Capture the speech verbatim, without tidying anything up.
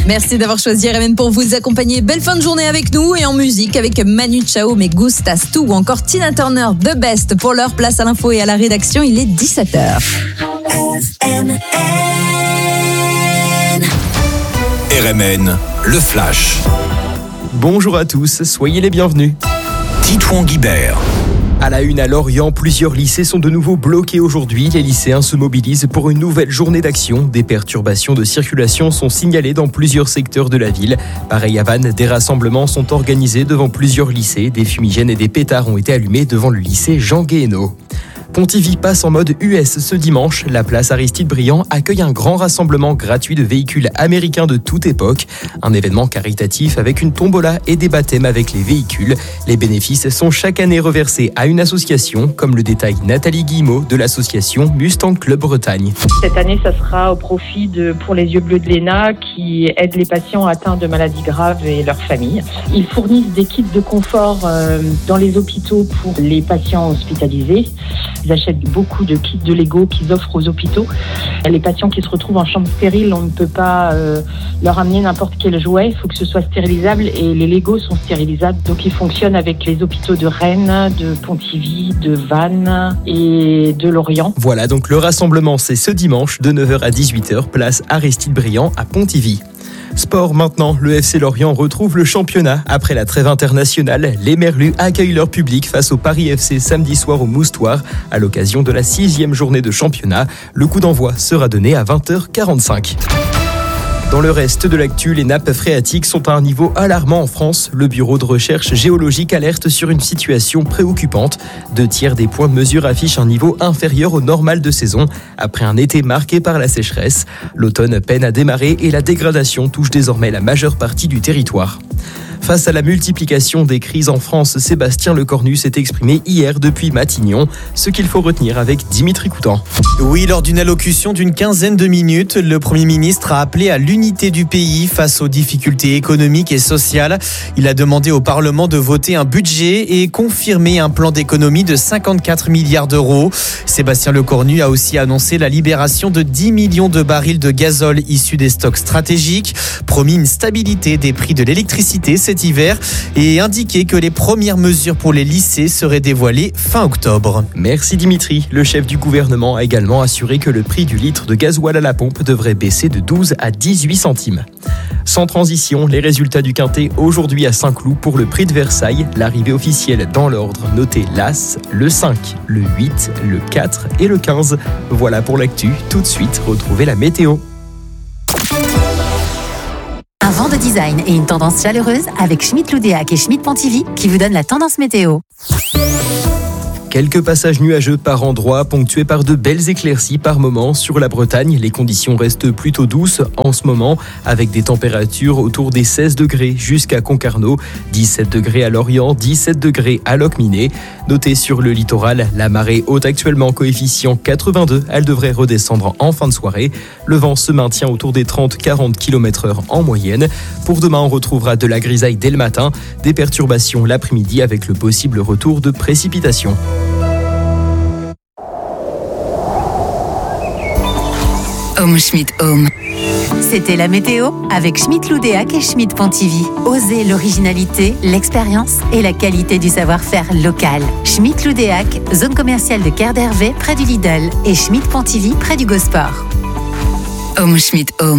Merci d'avoir choisi R M N pour vous accompagner. Belle fin de journée avec nous et en musique avec Manu Chao, Me Gustas Tu ou encore Tina Turner, The Best. Pour leur place à l'info et à la rédaction, il est dix-sept heures. R M N, le Flash. Bonjour à tous, soyez les bienvenus. Titouan Guibert. À la une à Lorient, plusieurs lycées sont de nouveau bloqués aujourd'hui. Les lycéens se mobilisent pour une nouvelle journée d'action. Des perturbations de circulation sont signalées dans plusieurs secteurs de la ville. Pareil à Vannes, des rassemblements sont organisés devant plusieurs lycées. Des fumigènes et des pétards ont été allumés devant le lycée Jean Guéhenno. Pontivy passe en mode U S ce dimanche. La place Aristide-Briand accueille un grand rassemblement gratuit de véhicules américains de toute époque. Un événement caritatif avec une tombola et des baptêmes avec les véhicules. Les bénéfices sont chaque année reversés à une association, comme le détaille Nathalie Guillemot de l'association Mustang Club Bretagne. Cette année, ça sera au profit de Pour les yeux bleus de l'E N A qui aide les patients atteints de maladies graves et leurs familles. Ils fournissent des kits de confort euh, dans les hôpitaux pour les patients hospitalisés. Ils achètent beaucoup de kits de Lego qu'ils offrent aux hôpitaux. Les patients qui se retrouvent en chambre stérile, on ne peut pas euh, leur amener n'importe quel jouet. Il faut que ce soit stérilisable et les Legos sont stérilisables. Donc ils fonctionnent avec les hôpitaux de Rennes, de Pontivy, de Vannes et de Lorient. Voilà, donc le rassemblement, c'est ce dimanche de neuf heures à dix-huit heures, place Aristide-Briand à Pontivy. Sport maintenant, le F C Lorient retrouve le championnat. Après la trêve internationale, les Merlus accueillent leur public face au Paris F C samedi soir au Moustoir à l'occasion de la sixième journée de championnat. Le coup d'envoi sera donné à vingt heures quarante-cinq. Dans le reste de l'actu, les nappes phréatiques sont à un niveau alarmant en France. Le bureau de recherche géologique alerte sur une situation préoccupante. Deux tiers des points de mesure affichent un niveau inférieur au normal de saison, après un été marqué par la sécheresse. L'automne peine à démarrer et la dégradation touche désormais la majeure partie du territoire. Face à la multiplication des crises en France, Sébastien Lecornu s'est exprimé hier depuis Matignon. Ce qu'il faut retenir avec Dimitri Coutan. Oui, lors d'une allocution d'une quinzaine de minutes, le Premier ministre a appelé à l'unité du pays face aux difficultés économiques et sociales. Il a demandé au Parlement de voter un budget et confirmer un plan d'économie de cinquante-quatre milliards d'euros. Sébastien Lecornu a aussi annoncé la libération de dix millions de barils de gazole issus des stocks stratégiques, promis une stabilité des prix de l'électricité cet hiver et indiqué que les premières mesures pour les lycées seraient dévoilées fin octobre. Merci Dimitri. Le chef du gouvernement a également assuré que le prix du litre de gasoil à la pompe devrait baisser de douze à dix-huit centimes. Sans transition, les résultats du Quintet aujourd'hui à Saint-Cloud pour le prix de Versailles. L'arrivée officielle dans l'ordre, notez l'As, le cinq, le huit, le quatre et le quinze. Voilà pour l'actu. Tout de suite, retrouvez la météo. Un vent de design et une tendance chaleureuse avec Schmitt Loudéac et Schmitt Pontivy qui vous donnent la tendance météo. Quelques passages nuageux par endroits, ponctués par de belles éclaircies par moments. Sur la Bretagne, les conditions restent plutôt douces en ce moment, avec des températures autour des seize degrés jusqu'à Concarneau, dix-sept degrés à Lorient, dix-sept degrés à Locminé. Notez sur le littoral, la marée haute actuellement coefficient quatre-vingt-deux, elle devrait redescendre en fin de soirée. Le vent se maintient autour des trente à quarante kilomètres heure en moyenne. Pour demain, on retrouvera de la grisaille dès le matin, des perturbations l'après-midi avec le possible retour de précipitations. Home Schmitt Home. C'était la météo avec Schmitt Loudéac et Schmitt Pontivy. Osez l'originalité, l'expérience et la qualité du savoir-faire local. Schmitt Loudéac, zone commerciale de Kerdervé près du Lidl et Schmitt Pontivy près du Gosport. Home Schmitt Home.